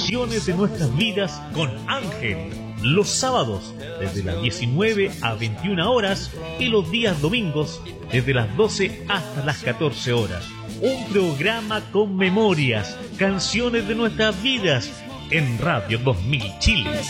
Canciones de nuestras vidas con Ángel. Los sábados desde las 19 a 21 horas y los días domingos desde las 12 hasta las 14 horas. Un programa con memorias, canciones de nuestras vidas en Radio 2000 Chile.